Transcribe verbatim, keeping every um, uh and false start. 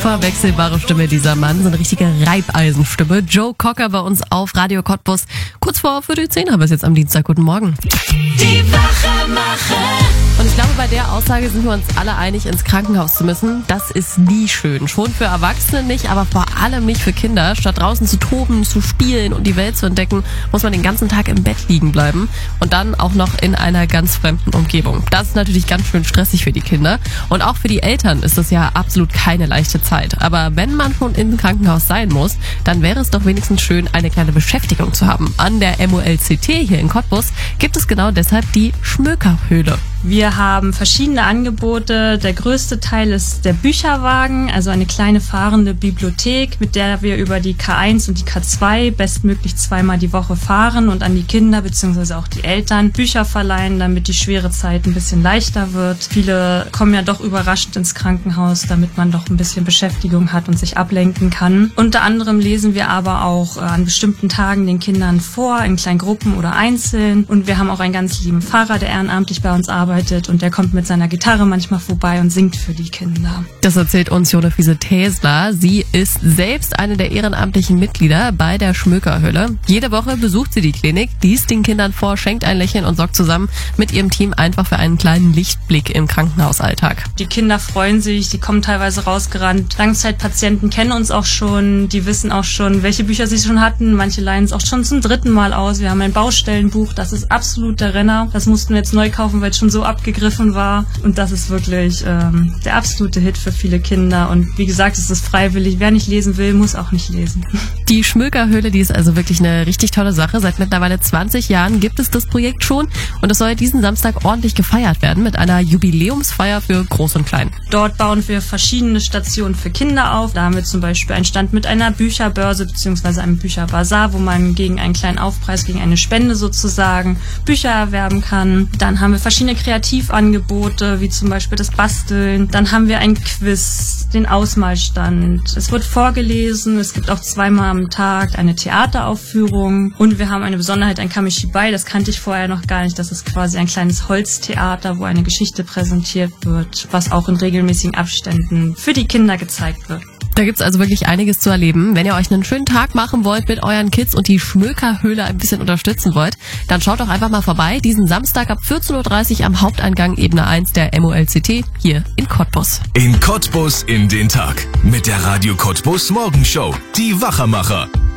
Unverwechselbare Stimme dieser Mann, so eine richtige Reibeisenstimme. Joe Cocker bei uns auf Radio Cottbus. Kurz vor Viertel zehn haben wir es jetzt am Dienstag. Guten Morgen. Die Wachemacher. Und ich glaube, bei der Aussage sind wir uns alle einig, ins Krankenhaus zu müssen. Das ist nie schön. Schon für Erwachsene nicht, aber vor allem nicht für Kinder. Statt draußen zu toben, zu spielen und die Welt zu entdecken, muss man den ganzen Tag im Bett liegen bleiben. Und dann auch noch in einer ganz fremden Umgebung. Das ist natürlich ganz schön stressig für die Kinder. Und auch für die Eltern ist das ja absolut keine leichte Zeit. Aber wenn man schon im Krankenhaus sein muss, dann wäre es doch wenigstens schön, eine kleine Beschäftigung zu haben. An der M O L C T hier in Cottbus gibt es genau deshalb die Schmökerhöhle. Wir haben verschiedene Angebote. Der größte Teil ist der Bücherwagen, also eine kleine fahrende Bibliothek, mit der wir über die K eins und die K zwei bestmöglich zweimal die Woche fahren und an die Kinder bzw. auch die Eltern Bücher verleihen, damit die schwere Zeit ein bisschen leichter wird. Viele kommen ja doch überraschend ins Krankenhaus, damit man doch ein bisschen Beschäftigung hat und sich ablenken kann. Unter anderem lesen wir aber auch an bestimmten Tagen den Kindern vor, in kleinen Gruppen oder einzeln. Und wir haben auch einen ganz lieben Pfarrer, der ehrenamtlich bei uns arbeitet. Und der kommt mit seiner Gitarre manchmal vorbei und singt für die Kinder. Das erzählt uns Jonefise Täsler. Sie ist selbst eine der ehrenamtlichen Mitglieder bei der Schmökerhöhle. Jede Woche besucht sie die Klinik, liest den Kindern vor, schenkt ein Lächeln und sorgt zusammen mit ihrem Team einfach für einen kleinen Lichtblick im Krankenhausalltag. Die Kinder freuen sich, die kommen teilweise rausgerannt. Langzeitpatienten kennen uns auch schon, die wissen auch schon, welche Bücher sie schon hatten. Manche leihen es auch schon zum dritten Mal aus. Wir haben ein Baustellenbuch, das ist absolut der Renner. Das mussten wir jetzt neu kaufen, weil es schon so abgegriffen war. Und das ist wirklich ähm, der absolute Hit für viele Kinder. Und wie gesagt, es ist freiwillig. Wer nicht lesen will, muss auch nicht lesen. Die Schmökerhöhle, die ist also wirklich eine richtig tolle Sache. Seit mittlerweile zwanzig Jahren gibt es das Projekt schon. Und es soll diesen Samstag ordentlich gefeiert werden mit einer Jubiläumsfeier für Groß und Klein. Dort bauen wir verschiedene Stationen für Kinder auf. Da haben wir zum Beispiel einen Stand mit einer Bücherbörse bzw. einem Bücherbazar, wo man gegen einen kleinen Aufpreis, gegen eine Spende sozusagen Bücher erwerben kann. Dann haben wir verschiedene Kreativangebote, wie zum Beispiel das Basteln. Dann haben wir ein Quiz, den Ausmalstand. Es wird vorgelesen, es gibt auch zweimal am Tag eine Theateraufführung und wir haben eine Besonderheit, ein Kamishibai, das kannte ich vorher noch gar nicht. Das ist quasi ein kleines Holztheater, wo eine Geschichte präsentiert wird, was auch in regelmäßigen Abständen für die Kinder gezeigt wird. Da gibt's also wirklich einiges zu erleben. Wenn ihr euch einen schönen Tag machen wollt mit euren Kids und die Schmökerhöhle ein bisschen unterstützen wollt, dann schaut doch einfach mal vorbei. Diesen Samstag ab vierzehn Uhr dreißig am Haupteingang Ebene eins der M O L C T hier in Cottbus. In Cottbus in den Tag mit der Radio Cottbus Morgenshow. Die Wachemacher.